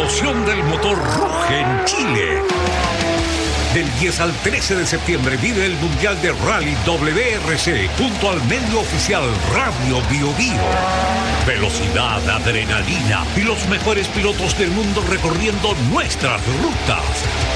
emoción del motor ruge en Chile. Del 10 al 13 de septiembre vive el Mundial de Rally WRC junto al medio oficial Radio Bio Bio. Velocidad, adrenalina y los mejores pilotos del mundo recorriendo nuestras rutas.